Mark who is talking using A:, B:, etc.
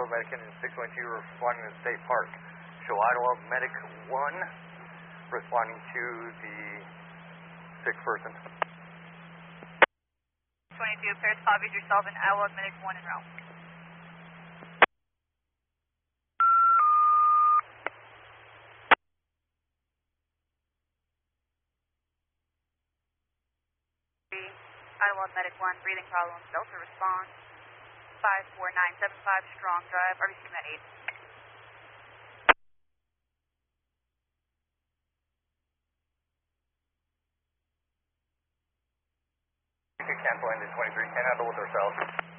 A: Iowa Medic in 612 responding to State Park. Show Iowa Medic 1 responding to the sick person.
B: 22, pairs copies yourself and Iowa Medic 1 en route. Iowa Medic 1, breathing problems, Delta response, 54975, strong drive, RBC Med
A: 8. Cancel into 23, can't handle with ourselves.